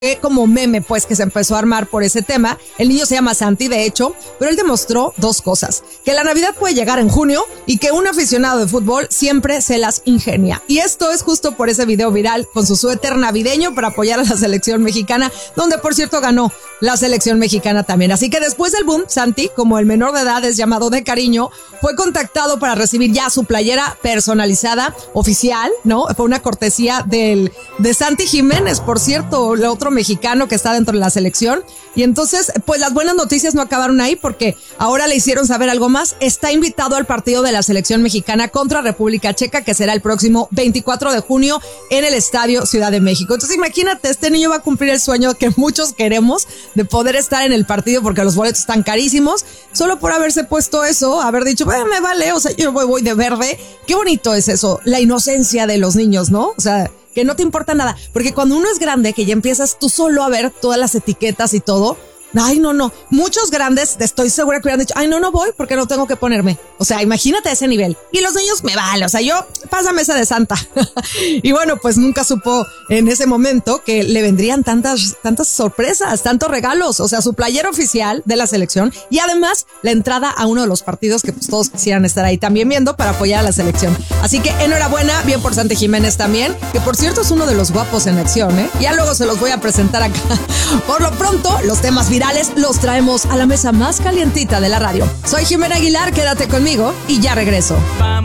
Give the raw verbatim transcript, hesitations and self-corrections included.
como meme, pues, que se empezó a armar por ese tema. El niño se llama Santi, de hecho, pero él demostró dos cosas: que la Navidad puede llegar en junio y que un aficionado de fútbol siempre se las ingenia. Y esto es justo por ese video viral con su suéter navideño para apoyar a la selección mexicana, donde, por cierto, ganó la selección mexicana también. Así que después del boom, Santi, como el menor de edad es llamado de cariño, fue contactado para recibir ya su playera personalizada, oficial, ¿no? Fue una cortesía del, de Santi Jiménez, por cierto, el otro mexicano que está dentro de la selección. Y entonces, pues las buenas noticias no acabaron ahí, porque ahora le hicieron saber algo más. Está invitado al partido de la selección mexicana contra República Checa, que será el próximo veinticuatro de junio en el Estadio Ciudad de México. Entonces imagínate, este niño va a cumplir el sueño que muchos queremos de poder estar en el partido, porque los boletos están carísimos, solo por haberse puesto eso, haber dicho, eh, me vale, o sea, yo voy, voy de verde. Qué bonito es eso, la inocencia de los niños, ¿no? O sea, que no te importa nada, porque cuando uno es grande, que ya empiezas tú solo a ver todas las etiquetas y todo, ay, no, no, muchos grandes, estoy segura que hubieran dicho, ay, no, no voy porque no tengo que ponerme. O sea, imagínate ese nivel. Y los niños me vale, o sea, yo, pásame esa de Santa. Y bueno, pues nunca supo en ese momento que le vendrían tantas, tantas sorpresas, tantos regalos. O sea, su playera oficial de la selección y además la entrada a uno de los partidos que pues todos quisieran estar ahí también viendo para apoyar a la selección. Así que enhorabuena, bien por Santi Jiménez también, que por cierto es uno de los guapos en acción, ¿eh? Ya luego se los voy a presentar acá. Por lo pronto, los temas virales los traemos a la mesa más calientita de la radio. Soy Jimena Aguilar, quédate conmigo y ya regreso.